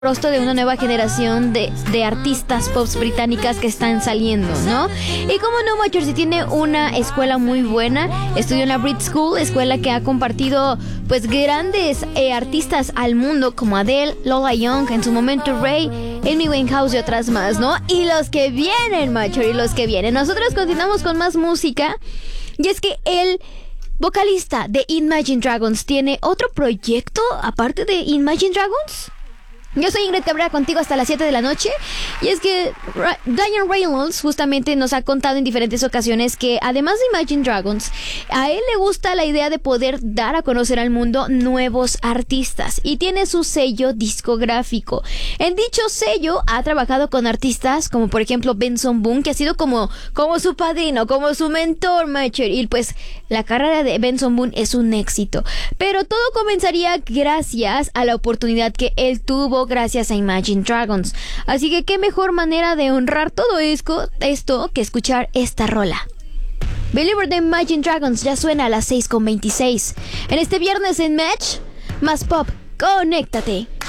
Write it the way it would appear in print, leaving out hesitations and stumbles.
rostro de una nueva generación de artistas pops británicas que están saliendo, ¿no? Y como no, Macher tiene una escuela muy buena. Estudió en la Brit School, escuela que ha compartido pues grandes artistas al mundo como Adele, Lola Young, en su momento Ray, Amy Winehouse y otras más, ¿no? Y los que vienen, Macher, y los que vienen. Nosotros continuamos con más música. Y es que el vocalista de Imagine Dragons tiene otro proyecto aparte de Imagine Dragons. Yo soy Ingrid Cabrera, contigo hasta las 7 de la noche. Y es que Ryan Reynolds justamente nos ha contado en diferentes ocasiones que además de Imagine Dragons, a él le gusta la idea de poder dar a conocer al mundo nuevos artistas y tiene su sello discográfico. En dicho sello ha trabajado con artistas como por ejemplo Benson Boone, que ha sido como su padrino, como su mentor, Macher. Y pues la carrera de Benson Boone es un éxito. Pero todo comenzaría gracias a la oportunidad que él tuvo gracias a Imagine Dragons. Así que qué mejor manera de honrar todo esto que escuchar esta rola. Believer de Imagine Dragons ya suena a las 6:26. En este viernes en Match, más pop, conéctate.